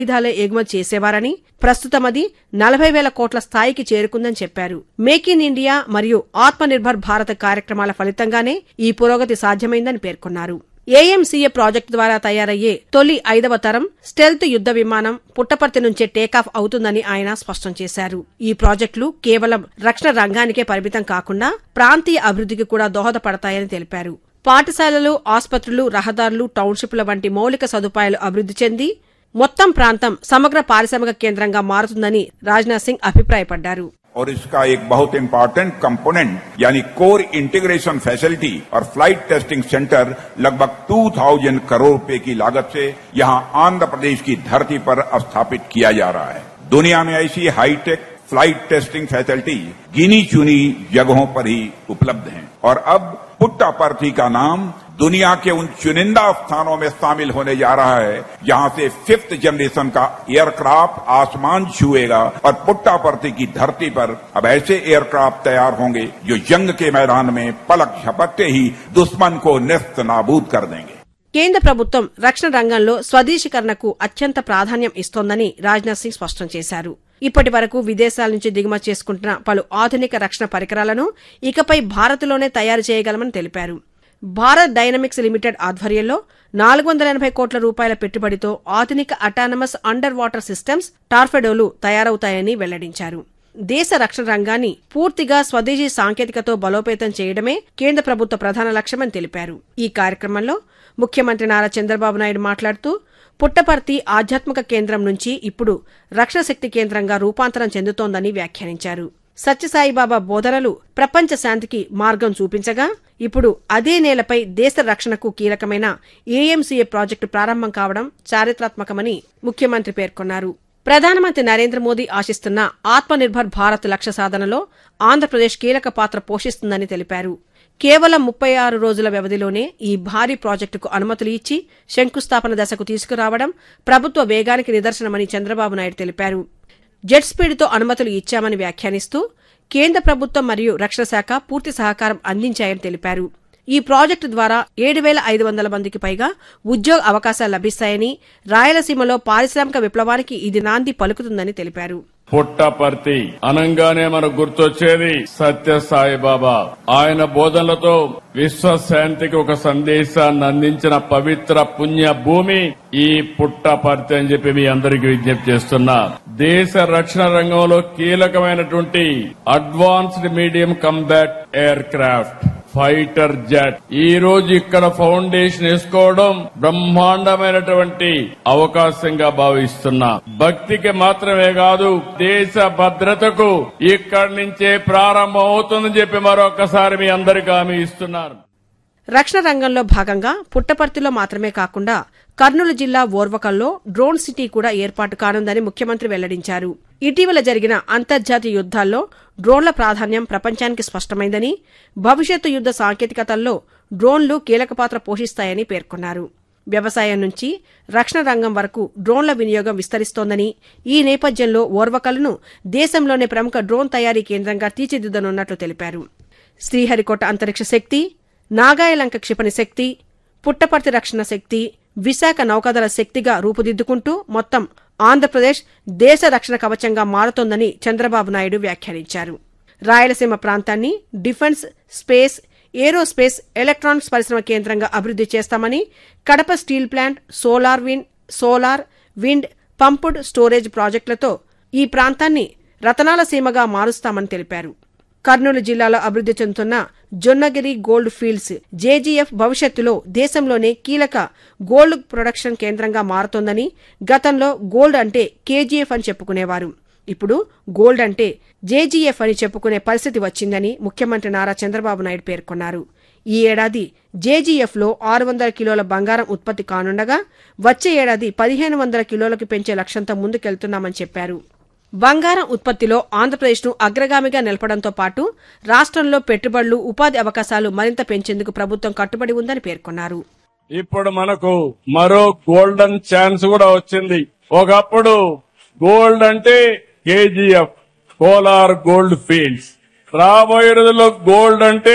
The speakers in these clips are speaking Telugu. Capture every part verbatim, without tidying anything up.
ఆయుధాలే ఎగుమతి చేసేవారని, ప్రస్తుతం అది నలభై వేల కోట్ల స్థాయికి చేరుకుందని చెప్పారు. మేక్ ఇన్ ఇండియా మరియు ఆత్మ నిర్భర్ భారత్ కార్యక్రమాల ఫలితంగానే ఈ పురోగతి సాధ్యమైందని పేర్కొన్నారు. ఏఎంసీఏ ప్రాజెక్టు ద్వారా తయారయ్యే తొలి ఐదవ తరం స్టెల్త్ యుద్ధ విమానం పుట్టపర్తి నుంచే టేకాఫ్ అవుతుందని ఆయన స్పష్టం చేశారు. ఈ ప్రాజెక్టులు కేవలం రక్షణ రంగానికే పరిమితం కాకుండా ప్రాంతీయ అభివృద్ధికి కూడా దోహదపడతాయని తెలిపారు. పాఠశాలలు, ఆస్పత్రులు, రహదారులు, టౌన్షిప్ల వంటి మౌలిక సదుపాయాలు అభివృద్ధి చెంది మొత్తం ప్రాంతం సమగ్ర పారిశ్రామిక కేంద్రంగా మారుతుందని రాజ్నాథ్ సింగ్ అభిప్రాయపడ్డారు. और इसका एक बहुत इम्पोर्टेंट कंपोनेंट यानी कोर इंटीग्रेशन फैसिलिटी और फ्लाइट टेस्टिंग सेंटर लगभग दो हज़ार करोड़ रुपए की लागत से यहां आंध्र प्रदेश की धरती पर स्थापित किया जा रहा है. दुनिया में ऐसी हाईटेक फ्लाइट टेस्टिंग फैसिलिटी गिनी चुनी जगहों पर ही उपलब्ध हैं और अब पुट्टापर्थी का नाम दुनिया के उन चुनिंदा स्थानों में शामिल होने जा रहा है जहां से फिफ्थ जनरेशन का एयरक्राफ्ट आसमान छुएगा और पुट्टापर्थी की धरती पर अब ऐसे एयरक्राफ्ट तैयार होंगे जो जंग के मैदान में पलक झपकते ही दुश्मन को नेस्त नाबूद कर देंगे. కేంద్ర ప్రభుత్వం రక్షణ రంగంలో స్వదేశీకరణకు అత్యంత ప్రాధాన్యం ఇస్తోందని రాజ్నాథ్ సింగ్ స్పష్టం చేశారు. ఇప్పటి వరకు విదేశాల నుంచి దిగుమతి చేసుకుంటున్న పలు ఆధునిక రక్షణ పరికరాలను ఇకపై భారత్లోనే తయారు చేయగలమని తెలిపారు. భారత్ డైనమిక్స్ లిమిటెడ్ ఆధ్వర్యంలో నాలుగు వందల ఎనభై కోట్ల రూపాయల పెట్టుబడితో ఆధునిక అటానమస్ అండర్ వాటర్ సిస్టమ్స్ టార్పెడోలు తయారవుతాయని వెల్లడించారు. దేశ రక్షణ రంగాన్ని పూర్తిగా స్వదేశీ సాంకేతికతో బలోపేతం చేయడమే కేంద్ర ప్రభుత్వ ప్రధాన లక్ష్యమని తెలిపారు. ఈ కార్యక్రమంలో ముఖ్యమంత్రి నారా చంద్రబాబు నాయుడు మాట్లాడుతూ పుట్టపర్తి ఆధ్యాత్మిక కేంద్రం నుంచి ఇప్పుడు రక్షణ శక్తి కేంద్రంగా రూపాంతరం చెందుతోందని వ్యాఖ్యానించారు. సత్యసాయిబాబా బోధనలు ప్రపంచ శాంతికి మార్గం చూపించగా ఇప్పుడు అదే నేలపై దేశ రక్షణకు కీలకమైన ఏఎంసీఏ ప్రాజెక్టు ప్రారంభం కావడం చారిత్రాత్మకమని ముఖ్యమంత్రి పేర్కొన్నారు. ప్రధానమంత్రి నరేంద్ర మోదీ ఆశిస్తున్న ఆత్మ నిర్భర్ భారత్ లక్ష్య సాధనలో ఆంధ్రప్రదేశ్ కీలక పాత్ర పోషిస్తుందని తెలిపారు. కేవలం ముప్పై ఆరు రోజుల వ్యవధిలోనే ఈ భారీ ప్రాజెక్టుకు అనుమతులు ఇచ్చి శంకుస్థాపన దశకు తీసుకురావడం ప్రభుత్వ వేగానికి నిదర్శనమని చంద్రబాబు నాయుడు తెలిపారు. జెట్ స్పీడ్తో అనుమతులు ఇచ్చామని వ్యాఖ్యానిస్తూ కేంద్ర ప్రభుత్వం మరియు రక్షణ శాఖ పూర్తి సహకారం అందించాయని తెలిపారు. ఈ ప్రాజెక్టు ద్వారా ఏడు వేల ఐదు వందల మందికి పైగా ఉద్యోగ అవకాశాలు లభిస్తాయని, రాయలసీమలో పారిశ్రామిక విప్లవానికి ఇది నాంది పలుకుతుందని తెలిపారు. పుట్టపర్తి అనంగానే మనకు గుర్తొచ్చేది సత్యసాయిబాబా. ఆయన బోధనలతో విశ్వశాంతికి ఒక సందేశాన్ని అందించిన పవిత్ర పుణ్య భూమి ఈ పుట్టపర్తి అని చెప్పి మీ అందరికీ విజ్ఞప్తి చేస్తున్నా. దేశ రక్షణ రంగంలో కీలకమైనటువంటి advanced medium combat air craft fighter jet ఈ రోజు ఇక్కడ ఫౌండేషన్ వేసుకోవడం బ్రహ్మాండమైనటువంటి అవకాశంగా భావిస్తున్నా. భక్తికి మాత్రమే కాదు, దేశ భద్రతకు ఇక్కడి నుంచే ప్రారంభం అవుతుందని చెప్పి మరొకసారి మీ అందరికీ హామీ ఇస్తున్నారు. రక్షణ రంగంలో భాగంగా పుట్టపర్తిలో మాత్రమే కాకుండా కర్నూలు జిల్లా ఓర్వకల్లో డ్రోన్ సిటీ కూడా ఏర్పాటు కానుందని ముఖ్యమంత్రి వెల్లడించారు. ఇటీవల జరిగిన అంతర్జాతీయ యుద్దాల్లో డ్రోన్ల ప్రాధాన్యం ప్రపంచానికి స్పష్టమైందని, భవిష్యత్తు యుద్ద సాంకేతికతల్లో డ్రోన్లు కీలక పాత్ర పోషిస్తాయని పేర్కొన్నారు. వ్యవసాయం నుంచి రక్షణ రంగం వరకు డ్రోన్ల వినియోగం విస్తరిస్తోందని, ఈ నేపథ్యంలో ఓర్వకల్ను దేశంలోనే ప్రముఖ డ్రోన్ తయారీ కేంద్రంగా తీర్చిదిద్దనున్నట్లు తెలిపారు. శ్రీహరికోట అంతరిక్ష శక్తి, నాగాయలంక క్షిపణి శక్తి, పుట్టపర్తి రక్షణ శక్తి, విశాఖ నౌకాదళ శక్తిగా రూపుదిద్దుకుంటూ మొత్తం ఆంధ్రప్రదేశ్ దేశ రక్షణ కవచంగా మారుతోందని చంద్రబాబు నాయుడు వ్యాఖ్యానించారు. రాయలసీమ ప్రాంతాన్ని డిఫెన్స్, స్పేస్, ఏరోస్పేస్, ఎలక్ట్రానిక్స్ పరిశ్రమ కేంద్రంగా అభివృద్ది చేస్తామని, Kadapa steel plant, solar wind solar wind pumped storage ప్రాజెక్టులతో ఈ ప్రాంతాన్ని రతనాల సీమగా మారుస్తామని తెలిపారు. కర్నూలు జిల్లాలో అభివృద్ది చెందుతున్న జొన్నగిరి గోల్డ్ ఫీల్డ్స్ జేజీఎఫ్ భవిష్యత్తులో దేశంలోనే కీలక గోల్డ్ ప్రొడక్షన్ కేంద్రంగా మారుతోందని, గతంలో గోల్డ్ అంటే కేజీఎఫ్ అని చెప్పుకునేవారు. ఇప్పుడు గోల్డ్ అంటే జేజీఎఫ్ అని చెప్పుకునే పరిస్థితి వచ్చిందని ముఖ్యమంత్రి నారా చంద్రబాబు నాయుడు పేర్కొన్నారు. ఈ ఏడాది జేజీఎఫ్లో ఆరు వందల కిలోల బంగారం ఉత్పత్తి కానుండగా వచ్చే ఏడాది పదిహేను వందల కిలోలకు పెంచే లక్ష్యంతో ముందుకెళ్తున్నామని చెప్పారు. బంగారం ఉత్పత్తిలో ఆంధ్రప్రదేశ్ను అగ్రగామిగా నిలపడంతో పాటు రాష్ట్రంలో పెట్టుబడులు, ఉపాధి అవకాశాలు మరింత పెంచేందుకు ప్రభుత్వం కట్టుబడి ఉందని పేర్కొన్నారు. ఇప్పుడు మనకు మరో గోల్డెన్ ఛాన్స్ కూడా వచ్చింది. ఒకప్పుడు గోల్డ్ అంటే కేజీఎఫ్ కోలార్ గోల్డ్ ఫీల్డ్స్, రాబోయే రోజుల్లో గోల్డ్ అంటే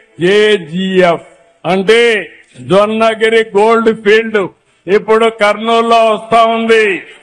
జేజీఎఫ్ అంటే జొన్నగిరి గోల్డ్ ఫీల్డ్ ఇప్పుడు కర్నూలులో వస్తా ఉంది.